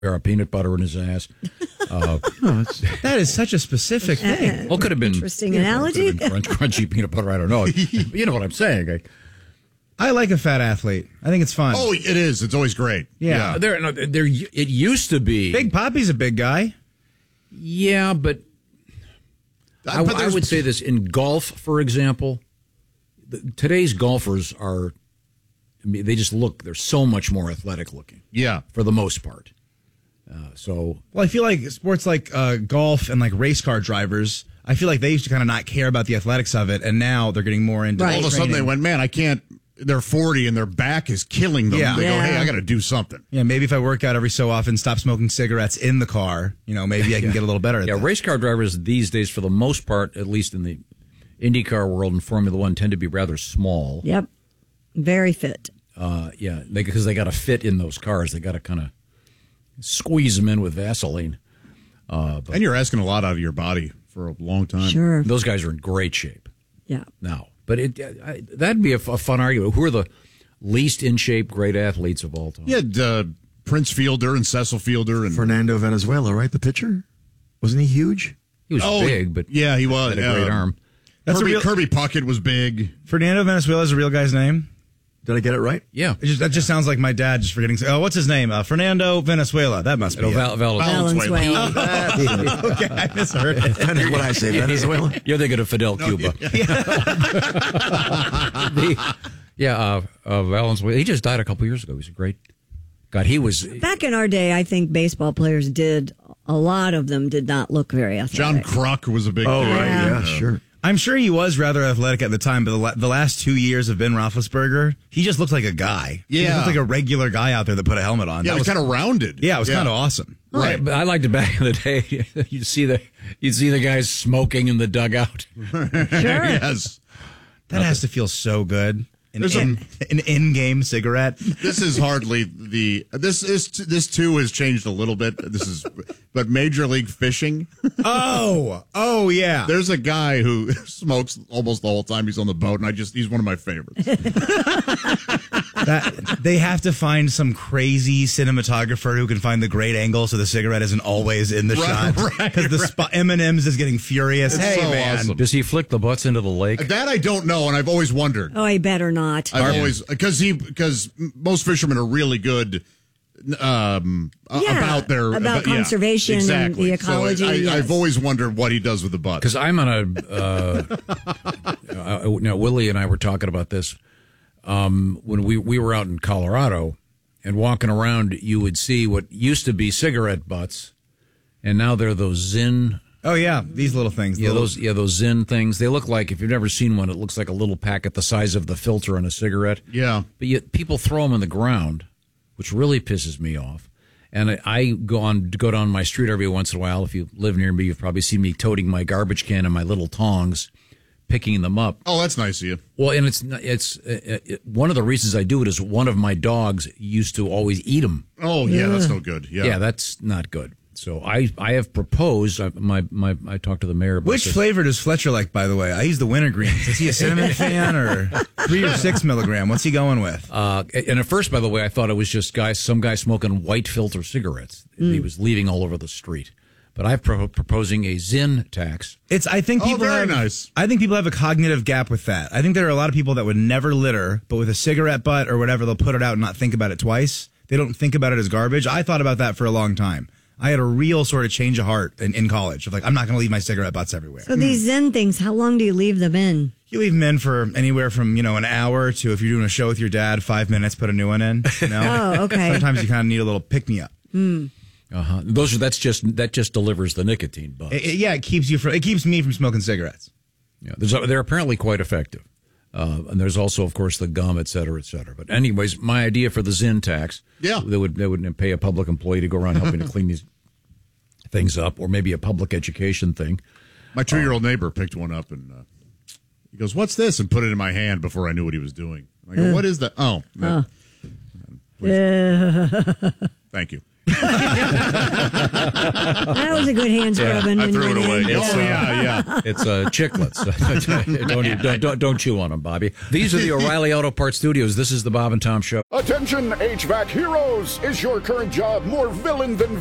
Or peanut butter in his ass. That is such a specific thing. Well, could have been Interesting analogy. Crunchy peanut butter. I don't know. You know what I'm saying. I like a fat athlete. I think it's fun. Oh, it is. It's always great. Yeah. It used to be. Big Poppy's a big guy. Yeah, but I would say this. In golf, for example, today's golfers are, they just look, they're so much more athletic looking. Yeah. For the most part. Well, I feel like sports like golf and like race car drivers, I feel like they used to kind of not care about the athletics of it, and now they're getting more into All of a sudden they went, man, I can't. They're 40 and their back is killing them. Yeah. They go, hey, Yeah. I got to do something. Yeah, maybe if I work out every so often, stop smoking cigarettes in the car, maybe I can get a little better at that. race car drivers these days, for the most part, at least in the IndyCar world and Formula One, tend to be rather small. Yep. Very fit. Because they got to fit in those cars. They got to kind of squeeze them in with Vaseline. And you're asking a lot out of your body for a long time. Sure. Those guys are in great shape Yeah. now. But that'd be a fun argument. Who are the least in shape great athletes of all time? You had Prince Fielder and Cecil Fielder and Fernando Venezuela, right? The pitcher? Wasn't he huge? He was big, but yeah, he was. had a great arm. Kirby Puckett was big. Fernando Venezuela is a real guy's name? Did I get it right? Yeah. That just sounds like my dad just forgetting. Oh, what's his name? Fernando Venezuela. That must be it. Valenzuela. Okay, I misheard it. That is what I say, Venezuela. You're thinking of Fidel Cuba. Valenzuela. He just died a couple years ago. He's a great God. He was Back in our day, I think baseball players a lot of them did not look very athletic. John Kruk was a big Oh, guy. right. Yeah, sure. I'm sure he was rather athletic at the time, but the last 2 years of Ben Roethlisberger, he just looked like a guy. He just looked like a regular guy out there that put a helmet on. Yeah, it was kind of rounded. Yeah, it was kind of awesome. right. But I liked it back in the day. You'd see the guys smoking in the dugout. Sure. Yes. That has to feel so good. An There's an in-game cigarette. This is hardly this too has changed a little bit. But Major League Fishing. Oh yeah. There's a guy who smokes almost the whole time he's on the boat, and he's one of my favorites. They have to find some crazy cinematographer who can find the great angle so the cigarette isn't always in the shot. Because M&M's is getting furious. It's hey so man, awesome. Does he flick the butts into the lake? That I don't know, and I've always wondered. Oh, he better not. I've always because most fishermen are really good about their conservation and the ecology. So yes. I've always wondered what he does with the butts. Because I'm on now Willie and I were talking about this when we were out in Colorado and walking around. You would see what used to be cigarette butts, and now they're those Zyn. Oh yeah, these little things. Those Zyn things. They look like, if you've never seen one, it looks like a little packet the size of the filter in a cigarette. Yeah. But yet people throw them in the ground, which really pisses me off. And I go down my street every once in a while. If you live near me, you've probably seen me toting my garbage can and my little tongs, picking them up. Oh, that's nice of you. Well, and it's one of the reasons I do it is one of my dogs used to always eat them. Oh yeah, that's no good. Yeah, that's not good. So I have proposed. I talked to the mayor about Which this. flavor does Fletcher like, by the way? I use the wintergreens. Is he a cinnamon fan or 3 or 6 milligram? What's he going with? And at first, by the way, I thought it was just some guy smoking white filter cigarettes. He was leaving all over the street. But I'm proposing a Zyn tax. I think people nice. I think people have a cognitive gap with that. I think there are a lot of people that would never litter, but with a cigarette butt or whatever, they'll put it out and not think about it twice. They don't think about it as garbage. I thought about that for a long time. I had a real sort of change of heart in college of like, I'm not going to leave my cigarette butts everywhere. So these Zen things, how long do you leave them in? You leave them in for anywhere from, an hour to, if you're doing a show with your dad, 5 minutes, put a new one in. Oh, okay. Sometimes you kind of need a little pick-me-up. That just delivers the nicotine buzz. It keeps me from smoking cigarettes. Yeah, they're apparently quite effective. And there's also, of course, the gum, et cetera, et cetera. But anyways, my idea for the Zyn tax, they would pay a public employee to go around helping to clean these things up, or maybe a public education thing. My 2-year-old neighbor picked one up, and he goes, "What's this?" and put it in my hand before I knew what he was doing. I go, "What is that?" Oh, thank you. That was a good hand scrubbing. I when threw you it went away. in. It's Chiclets. don't chew on them, Bobby. These are the O'Reilly Auto Parts Studios. This is the Bob and Tom Show. Attention HVAC heroes! Is your current job more villain than